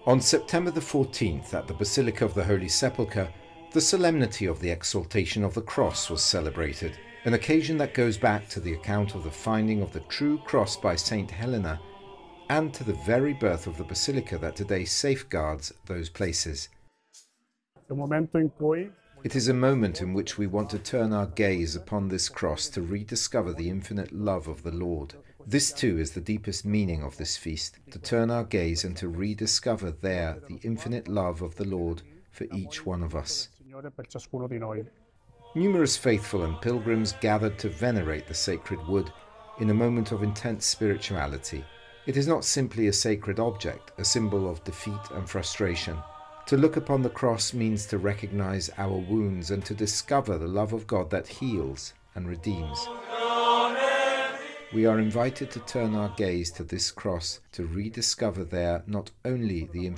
On September the 14th, at the Basilica of the Holy Sepulchre, the solemnity of the exaltation of the cross was celebrated, an occasion that goes back to the account of the finding of the true cross by Saint Helena and to the very birth of the basilica that today safeguards those places. It is a moment in which we want to turn our gaze upon this cross to rediscover the infinite love of the Lord. This too is the deepest meaning of this feast, to turn our gaze and to rediscover there the infinite love of the Lord for each one of us. Numerous faithful and pilgrims gathered to venerate the sacred wood in a moment of intense spirituality. It is not simply a sacred object, a symbol of defeat and frustration. To look upon the cross means to recognize our wounds and to discover the love of God that heals and redeems. We are invited to turn our gaze to this cross to rediscover there not only the